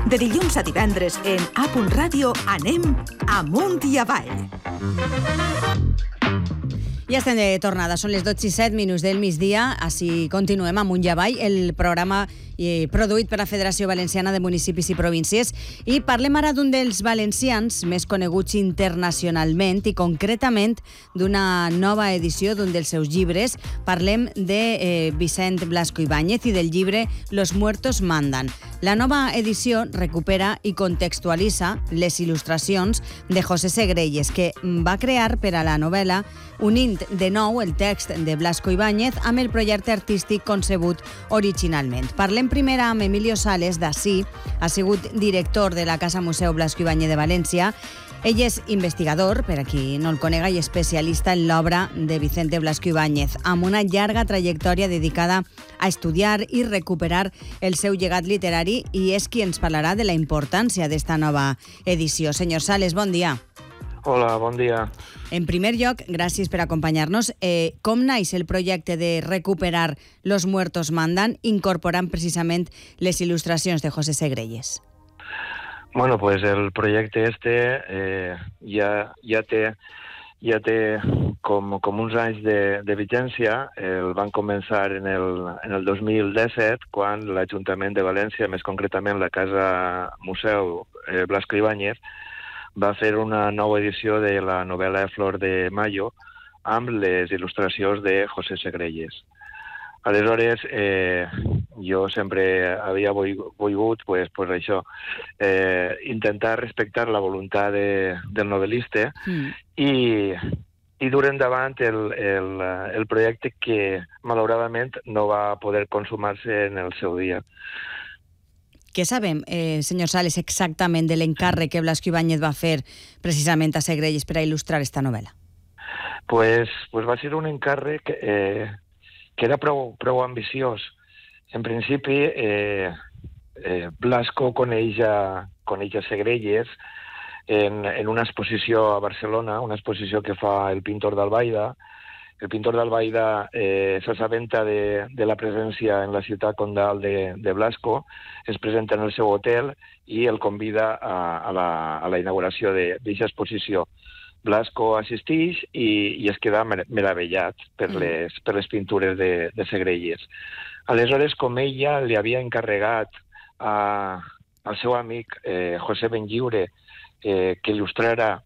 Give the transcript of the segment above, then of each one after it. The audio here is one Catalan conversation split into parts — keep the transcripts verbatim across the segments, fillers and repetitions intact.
De dilluns a divendres en A Punt Ràdio anem amunt i avall. Ja estem de tornada, són les dotze i set minuts del migdia, així continuem amunt i avall, el programa eh, produït per la Federació Valenciana de Municipis i Províncies, i parlem ara d'un dels valencians més coneguts internacionalment i concretament d'una nova edició d'un dels seus llibres. Parlem de eh, Vicent Blasco Ibáñez i del llibre Los muertos mandan. La nova edició recupera i contextualitza les il·lustracions de José Segrelles, que va crear per a la novel·la unint de nou el text de Blasco Ibáñez amb el projecte artístic concebut originalment. Parlem primer amb Emilio Sales, d'ací, ha sigut director de la Casa Museu Blasco Ibáñez de València. Ell és investigador, per a qui no el conega, i especialista en l'obra de Vicente Blasco Ibáñez, amb una llarga trajectòria dedicada a estudiar i recuperar el seu llegat literari, i és qui ens parlarà de la importància d'esta nova edició. Senyor Sales, bon dia. Hola, bon dia. En primer lloc, gràcies per acompanyar-nos. Eh, com naix el projecte de recuperar Los muertos mandan, incorporant precisament les il·lustracions de José Segrelles? Bueno, pues el projecte este eh, ja, ja té, ja té com, com uns anys de, de vigència. El van començar en el, en el dos mil disset, quan l'Ajuntament de València, més concretament la Casa Museu eh, Blasco Ibáñez, va fer una nova edició de la novel·la Flor de Mayo amb les il·lustracions de José Segrelles. Aleshores, eh, jo sempre havia volgut, pues, pues això, eh, intentar respectar la voluntat de, del novel·lista mm. i, i dur endavant el, el, el projecte que, malauradament, no va poder consumar-se en el seu dia. Què sabem, eh, senyor Sales, exactament de l'encàrrec que Blasco Ibáñez va fer precisament a Segrelles per a il·lustrar esta novel·la? Pues, pues va ser un encàrrec eh, que era prou, prou ambiciós. En principi, eh, eh, Blasco coneix a, coneix a Segrelles en, en una exposició a Barcelona, una exposició que fa el pintor d'Albaida. El pintor d'Albaida eh, s'assabenta de, de la presència en la ciutat condal de, de Blasco, es presenta en el seu hotel i el convida a, a, la, a la inauguració d'aquesta exposició. Blasco assisteix i, i es queda meravellat per les, per les pintures de, de Segrelles. Aleshores, com ella li havia encarregat a, al seu amic eh, José Benlliure eh, que il·lustrara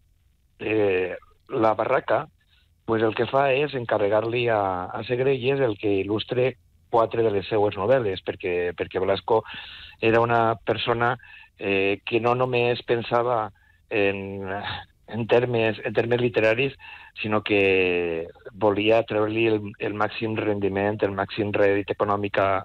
eh, la barraca, pues el que fa és encarregar-li a, a Segrelles el que il·lustre quatre de les seues novel·les, perquè, perquè Blasco era una persona eh, que no només pensava en, en, termes, en termes literaris, sinó que volia treure-li el, el màxim rendiment, el màxim rèdit econòmic a,